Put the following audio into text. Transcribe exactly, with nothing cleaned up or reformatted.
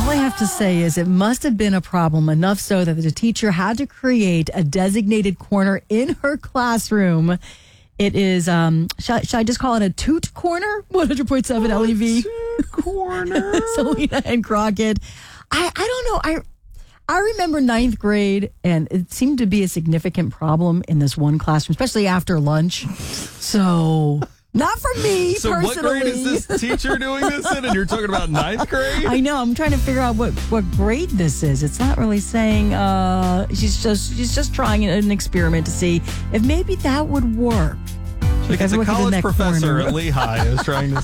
All I have to say is it must have been a problem enough so that the teacher had to create a designated corner in her classroom. It is, um, should, I, should I just call it a toot corner? one hundred point seven L E V. Corner. Selena and Crockett. I, I don't know. I I remember ninth grade, and it seemed to be a significant problem in this one classroom, especially after lunch. So, not for me So personally. what grade is this teacher doing this in? And you're talking about ninth grade? I know. I'm trying to figure out what, what grade this is. It's not really saying. Uh, she's just she's just trying an experiment to see if maybe that would work. Like it's Guys, a look at the college neck professor corner. at Lehigh is trying to